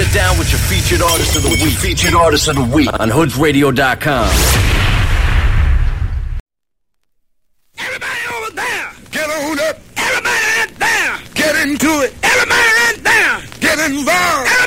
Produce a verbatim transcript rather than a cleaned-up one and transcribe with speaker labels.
Speaker 1: Sit down with your featured artist of the week. Featured artist of the week on hoods radio dot com.
Speaker 2: Everybody over there, get on up. Everybody out there, get into it.